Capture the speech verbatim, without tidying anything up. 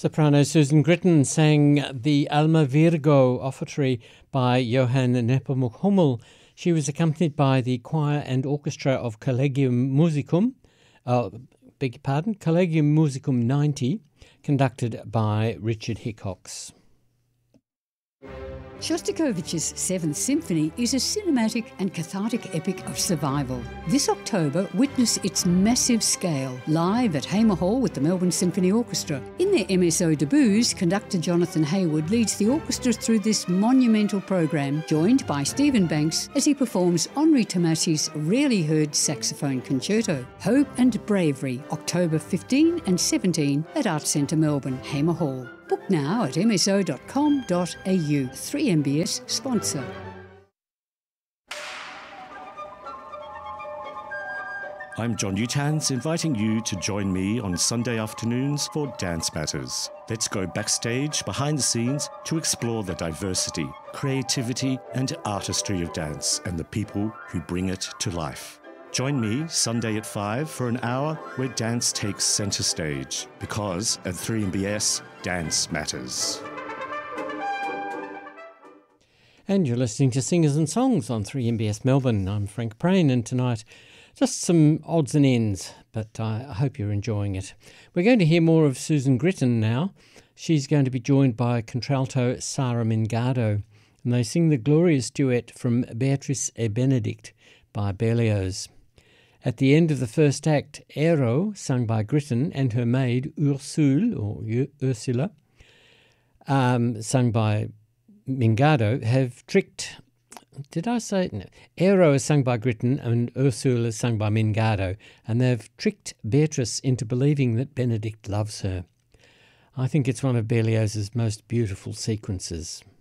Soprano Susan Gritton sang the Alma Virgo offertory by Johann Nepomuk Hummel. She was accompanied by the choir and orchestra of Collegium Musicum, uh, beg your pardon, Collegium Musicum ninety, conducted by Richard Hickox. Shostakovich's Seventh Symphony is a cinematic and cathartic epic of survival. This October, witness its massive scale live at Hamer Hall with the Melbourne Symphony Orchestra. In their M S O debuts, conductor Jonathan Hayward leads the orchestra through this monumental program, joined by Stephen Banks as he performs Henri Tomasi's rarely heard saxophone concerto. Hope and Bravery, October fifteenth and seventeenth at Arts Centre Melbourne, Hamer Hall. Book now at m s o dot com dot a u. three M B S sponsor. I'm John Utans, inviting you to join me on Sunday afternoons for Dance Matters. Let's go backstage, behind the scenes, to explore the diversity, creativity and artistry of dance and the people who bring it to life. Join me Sunday at five for an hour where dance takes centre stage, because at three M B S, dance matters. And you're listening to Singers and Songs on three M B S Melbourne. I'm Frank Prain, and tonight just some odds and ends, but I hope you're enjoying it. We're going to hear more of Susan Gritton now. She's going to be joined by contralto Sara Mingado, and they sing the glorious duet from Beatrice et Benedict by Berlioz. At the end of the first act, Ero, sung by Gritton, and her maid Ursule, or U- Ursula, um, sung by Mingado, have tricked... Did I say... No. Ero is sung by Gritton and Ursula is sung by Mingado, and they've tricked Beatrice into believing that Benedict loves her. I think it's one of Berlioz's most beautiful sequences.